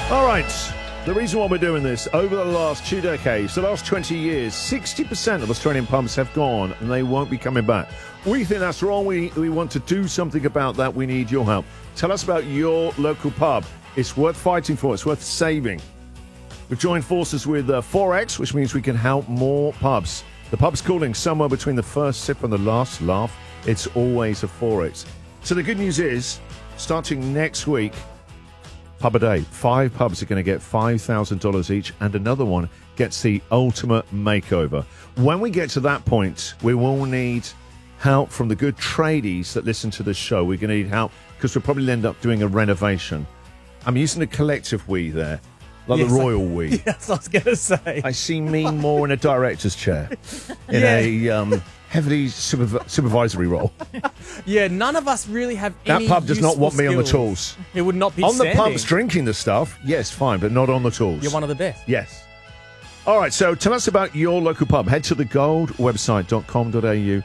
All right. The reason why we're doing this, over the last 2 decades, the last 20 years, 60% of Australian pubs have gone and they won't be coming back. We think that's wrong. We want to do something about that. We need your help. Tell us about your local pub. It's worth fighting for. It's worth saving. We've joined forces with 4X, which means we can help more pubs. The pub's calling somewhere between the first sip and the last laugh. It's always a 4X. So the good news is, starting next week, Pub a Day. 5 pubs are going to get $5,000 each, and another one gets the ultimate makeover. When we get to that point, we will need help from the good tradies that listen to this show. We're going to need help because we'll probably end up doing a renovation. I'm using the collective we there, like the royal we. Yes, I was going to say. I see me more in a director's chair, in a heavily supervisory role. Yeah, none of us really have any That pub does not want me on the skills. tools. It would not be On the standing. pubs drinking the stuff, yes, fine, but not on the tools. You're one of the best. Yes. All right, so tell us about your local pub. Head to thegoldwebsite.com.au